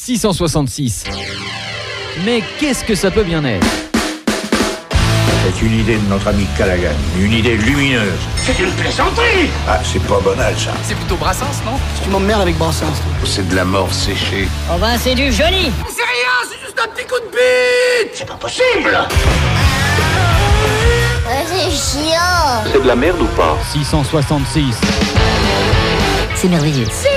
666. Mais qu'est-ce que ça peut bien être? C'est une idée de notre ami Callaghan, une idée lumineuse. C'est une plaisanterie. Ah, c'est pas banal, ça. C'est plutôt Brassens, non? Tu m'emmerdes avec Brassens, toi. C'est de la mort séchée. Oh ben, c'est du joli. C'est rien, c'est juste un petit coup de bite. C'est pas possible. C'est chiant. C'est de la merde ou pas? 666. C'est merveilleux.